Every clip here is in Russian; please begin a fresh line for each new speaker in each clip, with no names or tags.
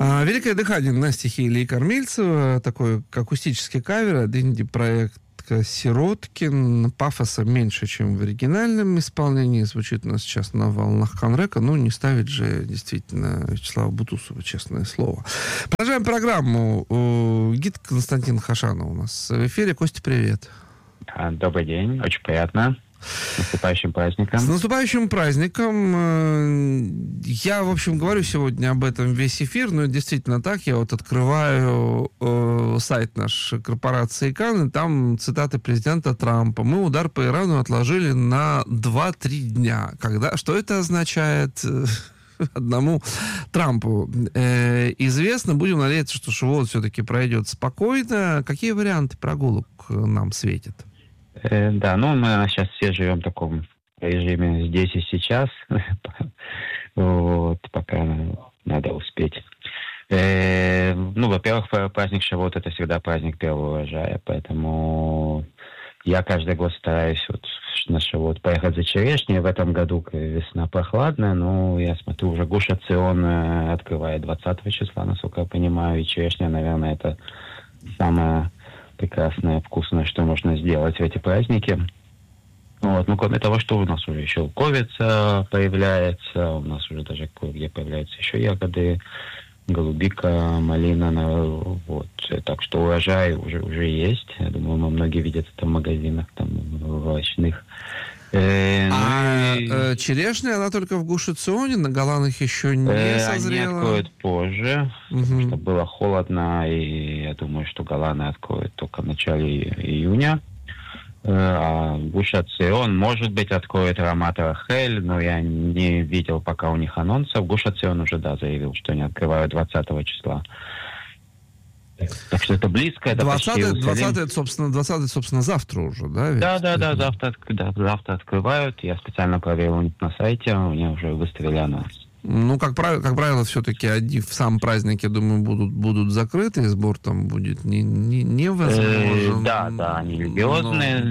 Великое дыхание Насти Хейли и Кормильцева, такой акустический кавер от инди-проекта «Сироткин». Пафоса меньше, чем в оригинальном исполнении. Звучит у нас сейчас на волнах Конрека. Ну, не ставит же действительно Вячеслава Бутусова, честное слово. Продолжаем программу. Гид Константин Хашанов у нас в эфире. Костя, привет.
Добрый день, очень приятно. С наступающим праздником.
С наступающим праздником. Я, в общем, говорю сегодня об этом весь эфир, но действительно так. Я вот открываю сайт нашей корпорации КАН, и там цитаты президента Трампа. Мы удар по Ирану отложили на 2-3 дня. Что это означает? Одному Трампу известно. Будем надеяться, что Шивот все-таки пройдет спокойно. Какие варианты прогулок нам светят?
Да, мы сейчас все живем в таком режиме здесь и сейчас. Вот, пока надо успеть. Во-первых, праздник Шивот — это всегда праздник первого урожая, поэтому я каждый год стараюсь на Шивот поехать за черешней. В этом году весна прохладная, но я смотрю, уже Гуш Ацион открывает 20 числа, насколько я понимаю, и черешня, наверное, это самое прекрасное, вкусное, что можно сделать в эти праздники. Вот. Кроме того, что у нас уже еще луковица появляется, у нас уже даже кое-где появляются еще ягоды, голубика, малина. Вот. Так что урожай уже есть. Я думаю, многие видят это в магазинах, там, в овощных.
Черешня, она только в Гуш Эционе, на Голландах еще не созрела?
Они откроют позже, потому что было холодно, и я думаю, что Голланы откроют только в начале июня. А Гуш Эцион, может быть, откроет Рамат Рахель, но я не видел пока у них анонсов. Гуш Эцион уже, заявил, что они открывают 20 числа. Так что это близко, это
20-е, собственно, завтра уже, да?
Да, завтра открывают. Я специально проверил у них на сайте, у меня уже выставили анонс.
Как правило, все-таки одни в самом празднике, думаю, будут закрыты, и сбор там будет невозможен.
Да, они любезные.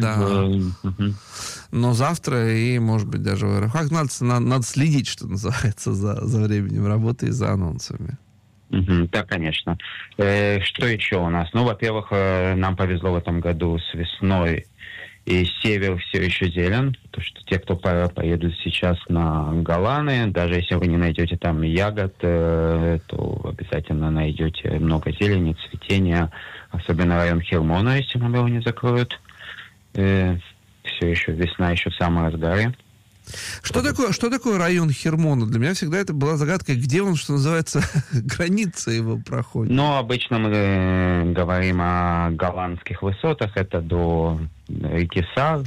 Но завтра и, может быть, даже в РФХ надо следить, что называется, за временем работы и за анонсами.
Да, конечно. Что еще у нас? Во-первых, нам повезло в этом году с весной, и север все еще зелен. То, что те, кто поедут сейчас на Голланы, даже если вы не найдете там ягод, то обязательно найдете много зелени, цветения, особенно район Хермона, если нам его не закроют. Все еще весна, еще в самом разгаре.
Что такое район Хермона? Для меня всегда это была загадкой, где он, что называется, граница его проходит.
Обычно мы говорим о голландских высотах. Это до реки Сар.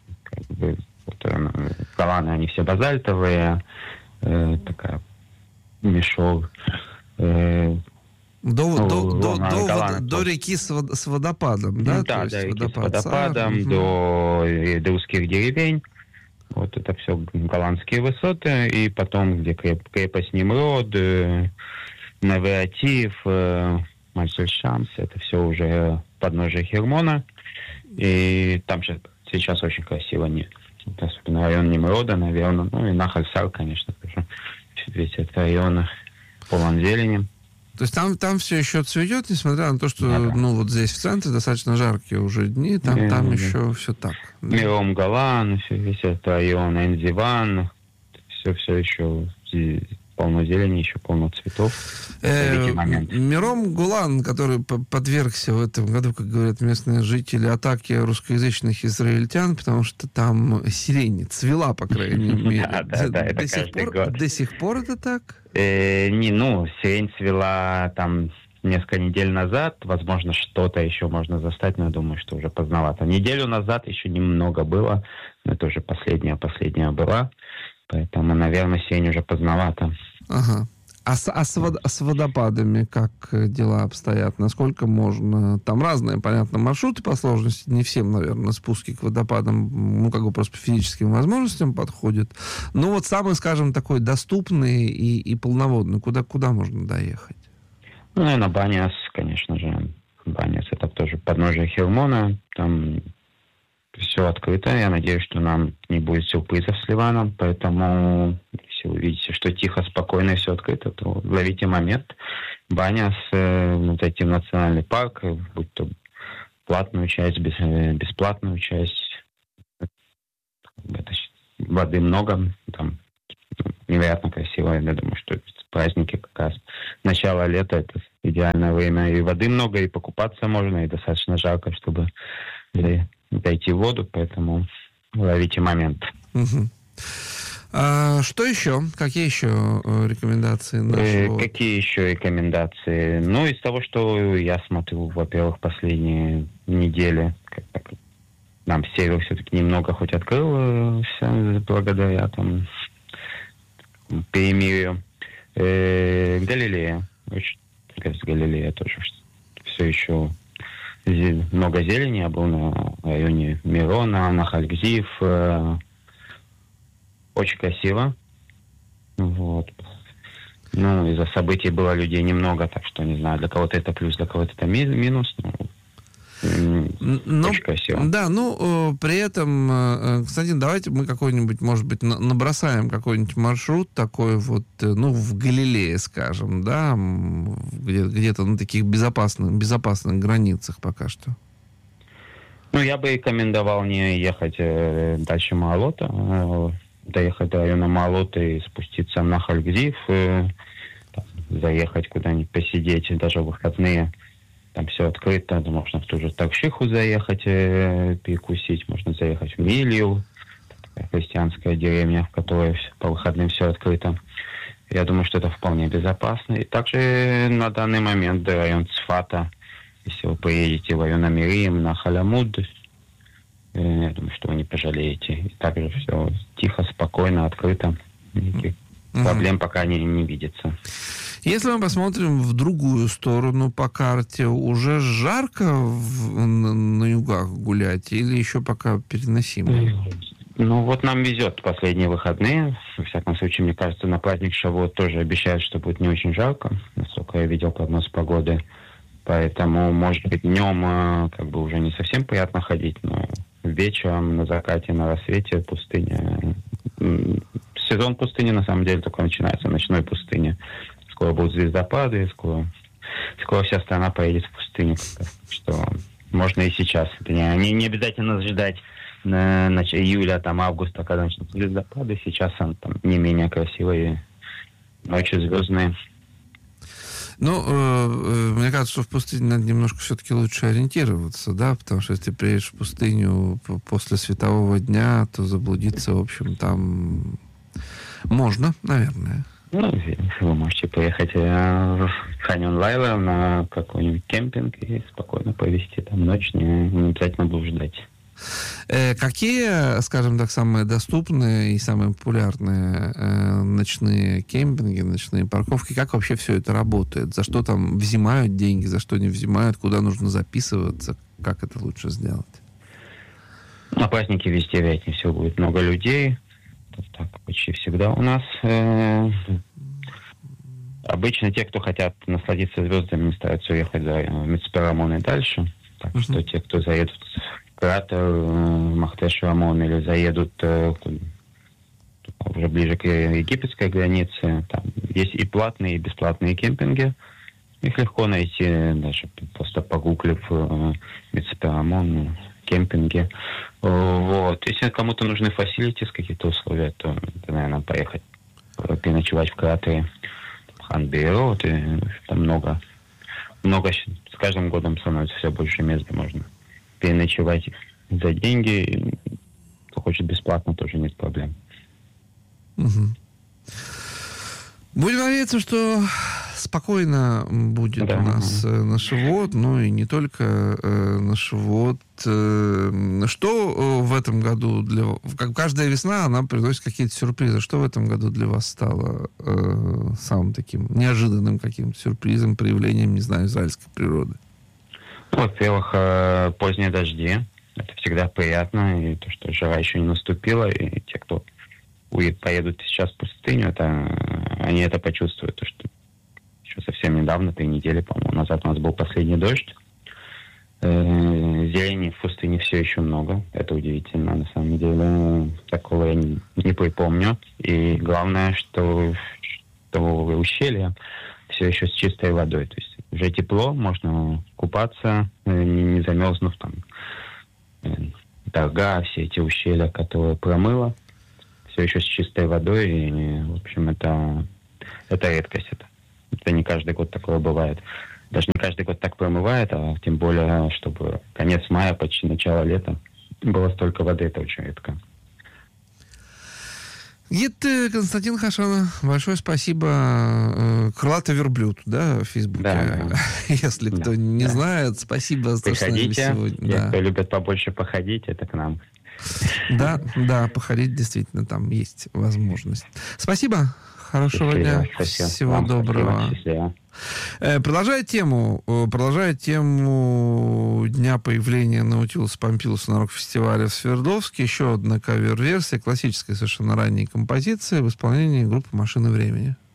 Голланы, они все базальтовые. Такая мешок.
До реки с водопадом, да?
Да, до реки с водопадом, до русских деревень. Вот это все голландские высоты, и потом, где крепость Нимрод, Навеатив, Мальсуль-Шамс, это все уже подножие Хермона, и там сейчас очень красиво, особенно район Нимрода, наверное, и Нахаль-Сар, конечно, тоже. Весь этот район полон зелени.
То есть там все еще цветет, несмотря на то, что здесь в центре достаточно жаркие уже дни, там еще все так.
Да. Миром Голлан, весь этот район, Энзиван, все еще полно зелени, еще полно цветов.
Миром Гулан, который подвергся в этом году, как говорят местные жители, атаке русскоязычных израильтян, потому что там сирень цвела, по крайней мере.
Да, это каждый год.
До сих пор это так?
Сирень цвела там несколько недель назад. Возможно, что-то еще можно застать, но я думаю, что уже поздновато. Неделю назад еще немного было, но это уже последняя была. Поэтому, наверное, сирень уже поздновато.
Ага. А с водопадами как дела обстоят? Насколько можно? Там разные, понятно, маршруты по сложности. Не всем, наверное, спуски к водопадам, просто по физическим возможностям подходят. Но самый, скажем, такой доступный и полноводный. Куда можно доехать?
На Баниас, конечно же. Баниас — это тоже подножие Хермона. Там все открыто. Я надеюсь, что нам не будет сюрпризов с Ливаном. Поэтому, если вы видите, что тихо, спокойно и все открыто, то ловите момент. баня с вот этим национальный парк, будь то платную часть, бесплатную часть. Воды много, там невероятно красиво. Я думаю, что праздники как раз начало лета — это идеальное время. И воды много, и покупаться можно, и достаточно жарко, чтобы дойти в воду, поэтому ловите момент.
Угу. А что еще? Какие еще рекомендации?
Какие еще рекомендации? Ну, из того, что я смотрю, во-первых, последние недели, нам север все-таки немного хоть открылся благодаря там перемирию. Галилея. Очень, кажется, Галилея тоже все еще много зелени. Я был на районе Мирона, на Хальгзив. Очень красиво. Вот. Ну, из-за событий было людей немного, так что, не знаю, для кого-то это плюс, для кого-то это минус. Очень красиво.
Да, при этом, Константин, давайте мы какой-нибудь, может быть, набросаем какой-нибудь маршрут такой вот, в Галилее, скажем, да, где-то на таких безопасных границах пока что.
Ну, я бы рекомендовал не ехать дальше Маалота, доехать до района Маалота и спуститься на Хальгзив, заехать куда-нибудь посидеть, даже в выходные. Там все открыто, можно в ту же Таршиху заехать, перекусить, можно заехать в Милью, такая христианская деревня, в которой по выходным все открыто. Я думаю, что это вполне безопасно. И также на данный момент район Цфата, если вы поедете в район Амирим, на Халямуд, я думаю, что вы не пожалеете. И также все тихо, спокойно, открыто. Никаких проблем пока не видится.
Если мы посмотрим в другую сторону по карте, уже жарко на югах гулять или еще пока переносимо?
Ну, вот нам везет последние выходные. Во всяком случае, мне кажется, на праздник Шавуот тоже обещают, что будет не очень жарко, насколько я видел прогноз погоды. Поэтому, может быть, днем уже не совсем приятно ходить, но вечером, на закате, на рассвете пустыня. Сезон пустыни, на самом деле, только начинается, ночной пустыни. Скоро будут звездопады, скоро вся страна поедет в пустыню. Что можно и сейчас. Это не обязательно ждать июля, августа, когда начнут звездопады. Сейчас там не менее красивые ночи звездные.
Мне кажется, что в пустыне надо немножко все-таки лучше ориентироваться, да, потому что если ты приедешь в пустыню после светового дня, то заблудиться, в общем, там можно, наверное.
Вы можете поехать в Ханьон Лайла на какой-нибудь кемпинг и спокойно провести там ночь, не обязательно блуждать.
Какие, скажем так, самые доступные и самые популярные ночные кемпинги, ночные парковки? Как вообще все это работает? За что там взимают деньги, за что не взимают? Куда нужно записываться? Как это лучше сделать?
На празднике везде, вероятнее всего, будет много людей. Так почти всегда у нас. Обычно те, кто хотят насладиться звездами, стараются уехать за Мицпе-Рамон и дальше. Так что те, кто заедут в кратер Махтеш-Рамон или заедут уже ближе к египетской границе, там есть и платные, и бесплатные кемпинги. Их легко найти, даже просто погуглив Мицпе-Рамон, кемпинги. Вот. Если кому-то нужны фасилитис, какие-то условия, то, наверное, поехать переночевать в кратере Хан-Бейро. Там много, с каждым годом становится все больше мест, где можно переночевать за деньги. Кто хочет бесплатно, тоже нет проблем.
Угу. Будем надеяться, что спокойно будет у нас на Шавуот, и не только на Шавуот. Что в этом году каждая весна, она приносит какие-то сюрпризы. Что в этом году для вас стало самым таким неожиданным каким-то сюрпризом, проявлением, не знаю, израильской природы?
Во-первых, поздние дожди. Это всегда приятно. И то, что жара еще не наступила, и те, кто поедут сейчас в пустыню, они это почувствуют. То, что еще совсем недавно, 3 недели, по-моему, назад у нас был последний дождь. Зелени в пустыне все еще много. Это удивительно, на самом деле. Такого я не припомню. И главное, что ущелье все еще с чистой водой. То есть уже тепло, можно купаться, не замерзнув там. Дорога, все эти ущелья, которые промыло, все еще с чистой водой. И, в общем, это редкость. Это не каждый год такое бывает. Даже не каждый год так промывает, а тем более, чтобы конец мая, почти начало лета, было столько воды, это очень редко.
Гид Константин Хашанов, большое спасибо. Крылатый верблюд, да, в Фейсбуке.
Да.
Если кто не знает, спасибо за то, что
приходите,
сегодня.
Если кто любит побольше походить, это к нам.
Да, походить действительно там есть возможность. Спасибо. Хорошего дня. Всего вам доброго.
Спасибо.
Продолжая тему дня появления Наутилуса Помпилиуса на рок-фестивале в Свердловске, еще одна кавер-версия классической совершенно ранней композиции в исполнении группы «Машины времени».